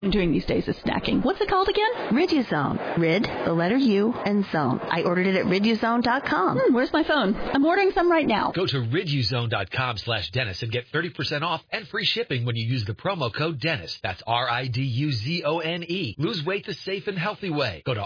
doing these days is snacking. What's it called again? Riduzone. Rid, the letter U, and zone. I ordered it at riduzone.com. Where's my phone? I'm ordering some right now. Go to riduzone.com/Dennis and get 30% off and free shipping when you use the promo code Dennis. That's RIDUZONE. Lose weight the safe and healthy way. Go to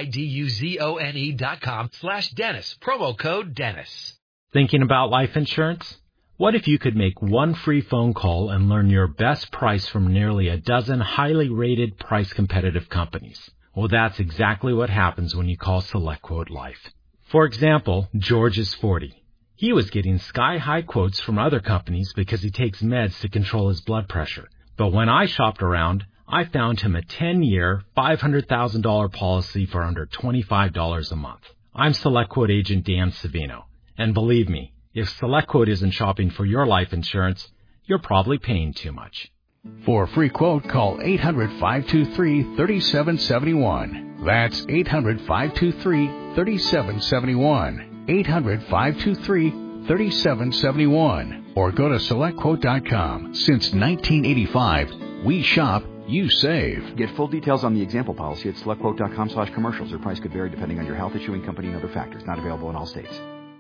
RIDUZONE.com/Dennis. Promo code Dennis. Thinking about life insurance? What if you could make one free phone call and learn your best price from nearly a dozen highly rated price-competitive companies? Well, that's exactly what happens when you call SelectQuote Life. For example, George is 40. He was getting sky-high quotes from other companies because he takes meds to control his blood pressure. But when I shopped around, I found him a 10-year, $500,000 policy for under $25 a month. I'm SelectQuote agent Dan Savino. And believe me, if SelectQuote isn't shopping for your life insurance, you're probably paying too much. For a free quote, call 800-523-3771. That's 800-523-3771. 800-523-3771. Or go to SelectQuote.com. Since 1985, we shop, you save. Get full details on the example policy at SelectQuote.com/commercials. Their price could vary depending on your health, issuing company, and other factors. Not available in all states.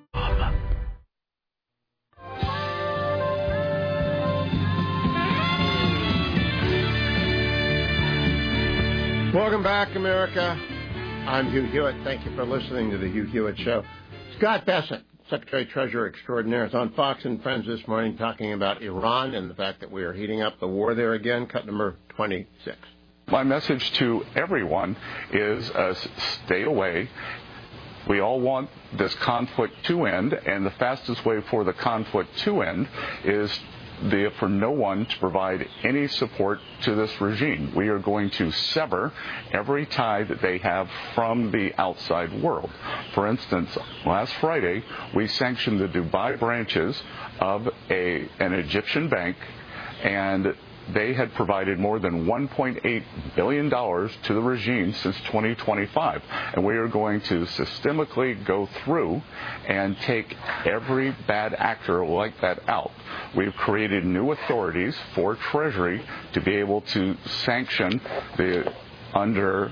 Welcome back, America. I'm Hugh Hewitt. Thank you for listening to the Hugh Hewitt Show. Scott Bessent, Secretary Treasurer Extraordinaire, is on Fox and Friends this morning talking about Iran and the fact that we are heating up the war there again. Cut number 26. My message to everyone is stay away. We all want this conflict to end, and the fastest way for the conflict to end is for no one to provide any support to this regime. We are going to sever every tie that they have from the outside world. For instance, last Friday, we sanctioned the Dubai branches of an Egyptian bank, and they had provided more than $1.8 billion to the regime since 2025. And we are going to systemically go through and take every bad actor like that out. We've created new authorities for Treasury to be able to sanction under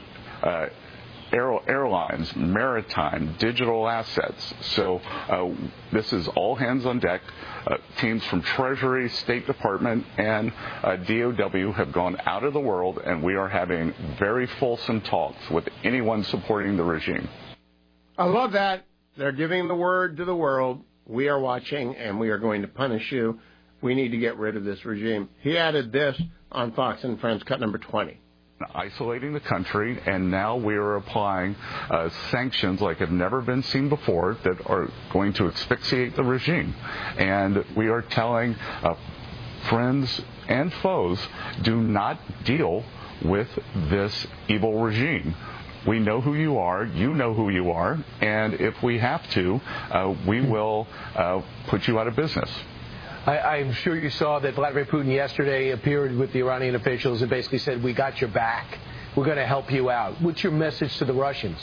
airlines, maritime, digital assets. So this is all hands on deck. Teams from Treasury, State Department, and DOW have gone out of the world, and we are having very fulsome talks with anyone supporting the regime. I love that. They're giving the word to the world. We are watching, and we are going to punish you. We need to get rid of this regime. He added this on Fox and Friends, cut number 20. Isolating the country, and now we are applying sanctions like have never been seen before that are going to asphyxiate the regime. And we are telling friends and foes, do not deal with this evil regime. We know who you are, you know who you are, and if we have to, we will put you out of business. I'm sure you saw that Vladimir Putin yesterday appeared with the Iranian officials and basically said, we got your back. We're going to help you out. What's your message to the Russians?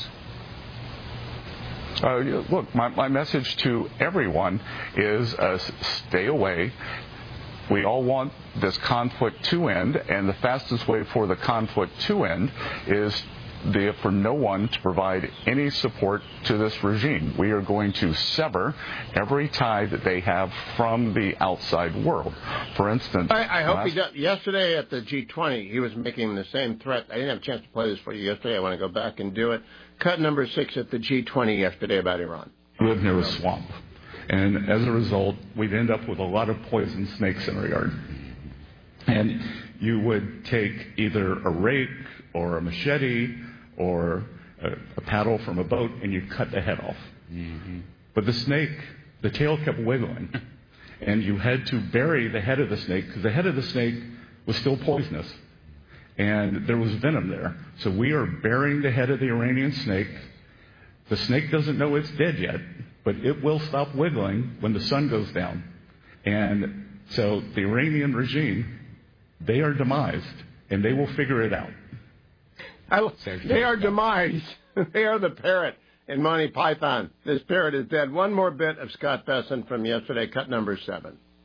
Look, my message to everyone is stay away. We all want this conflict to end, and the fastest way for the conflict to end is for no one to provide any support to this regime. We are going to sever every tie that they have from the outside world. For instance, I hope he does. Yesterday at the G20, he was making the same threat. I didn't have a chance to play this for you yesterday. I want to go back and do it. Cut number 6 at the G20 yesterday about Iran. We live near a swamp, and as a result, we'd end up with a lot of poison snakes in our yard. And you would take either a rake or a machete or a paddle from a boat, and you cut the head off. Mm-hmm. But the snake, the tail kept wiggling, and you had to bury the head of the snake, because the head of the snake was still poisonous, and there was venom there. So we are burying the head of the Iranian snake. The snake doesn't know it's dead yet, but it will stop wiggling when the sun goes down. And so the Iranian regime, they are demised, and they will figure it out. They are demised. They are the parrot in Monty Python. This parrot is dead. One more bit of Scott Bessent from yesterday, cut number 7.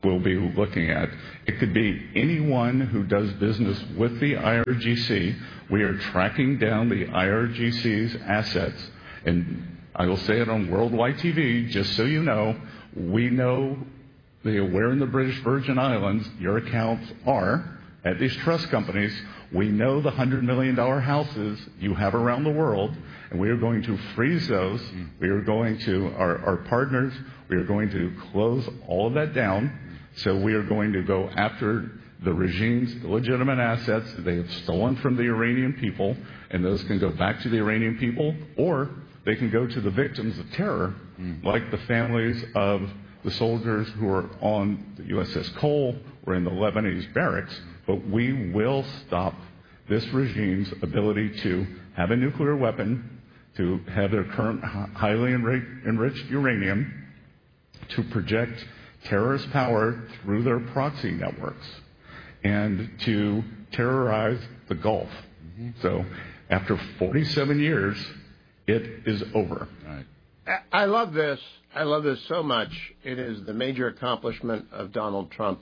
we'll be looking at. It could be anyone who does business with the IRGC. We are tracking down the IRGC's assets. And I will say it on worldwide TV, just so you know, we know where in the British Virgin Islands your accounts are at these trust companies. We know the $100 million houses you have around the world, and we are going to freeze those. We are going to, our partners, we are going to close all of that down. So we are going to go after the regime's illegitimate assets that they have stolen from the Iranian people, and those can go back to the Iranian people, or they can go to the victims of terror, like the families of the soldiers who are on the USS Cole or in the Lebanese barracks. But we will stop this regime's ability to have a nuclear weapon, to have their current highly enriched uranium, to project terrorist power through their proxy networks, and to terrorize the Gulf. So after 47 years, it is over. Right. I love this. I love this so much. It is the major accomplishment of Donald Trump,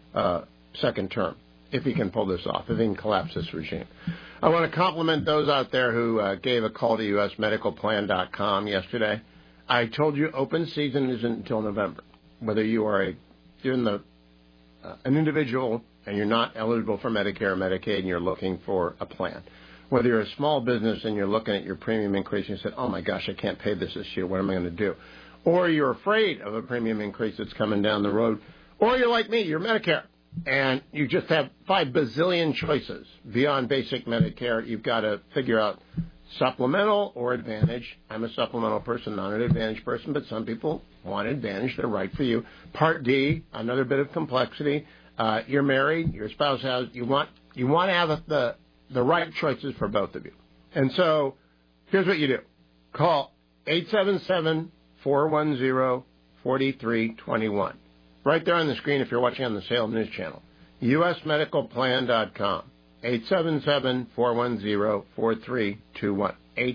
second term, if he can pull this off, if he can collapse this regime. I want to compliment those out there who gave a call to usmedicalplan.com yesterday. I told you open season isn't until November. Whether you are an individual and you're not eligible for Medicare or Medicaid and you're looking for a plan, whether you're a small business and you're looking at your premium increase and you said, oh my gosh, I can't pay this year, what am I going to do? Or you're afraid of a premium increase that's coming down the road, or you're like me, you're Medicare, and you just have 5 bazillion choices beyond basic Medicare. You've got to figure out supplemental or advantage. I'm a supplemental person, not an advantage person, but some people want advantage. They're right for you. Part D, another bit of complexity. You're married. Your spouse has. You want to have the right choices for both of you. And so here's what you do. Call 877-410-4321. Right there on the screen if you're watching on the Salem News Channel. usmedicalplan.com. 877-410-4321.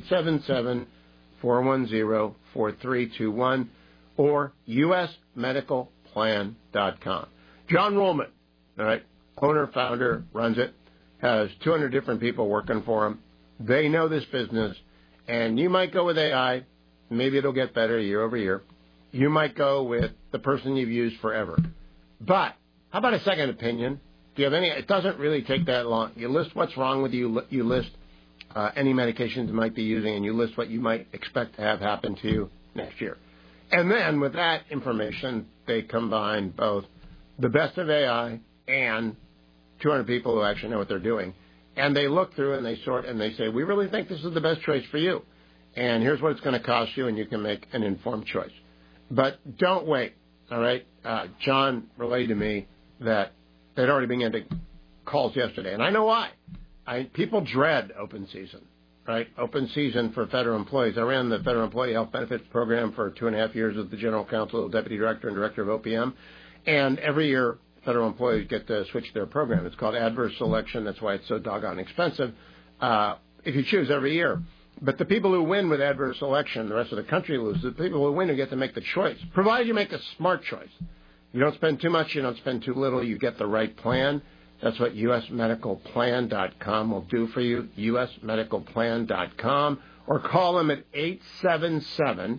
877-410-4321 or usmedicalplan.com. John Ruhlman, all right, owner, founder, runs it, has 200 different people working for him. They know this business, and you might go with AI. Maybe it'll get better year over year. You might go with the person you've used forever. But how about a second opinion? Do you have any? It doesn't really take that long. You list what's wrong with you. You list any medications you might be using, and you list what you might expect to have happen to you next year. And then with that information, they combine both the best of AI and 200 people who actually know what they're doing. And they look through and they sort and they say, we really think this is the best choice for you. And here's what it's going to cost you, and you can make an informed choice. But don't wait, all right? John relayed to me that they'd already been getting calls yesterday, and I know why. People dread open season, right? Open season for federal employees. I ran the Federal Employee Health Benefits Program for 2.5 years as the General Counsel, Deputy Director, and Director of OPM. And every year, federal employees get to switch their program. It's called adverse selection. That's why it's so doggone expensive if you choose every year. But the people who win with adverse selection, the rest of the country loses. The people who win who get to make the choice, provided you make a smart choice. You don't spend too much, you don't spend too little, you get the right plan. That's what usmedicalplan.com will do for you, usmedicalplan.com, or call them at 877-410-4321,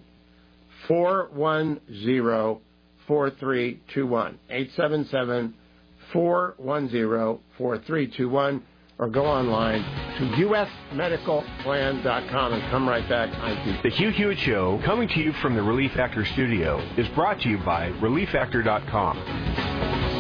877-410-4321, or go online to usmedicalplan.com and come right back. The Hugh Hewitt Show, coming to you from the Relief Factor studio, is brought to you by ReliefFactor.com.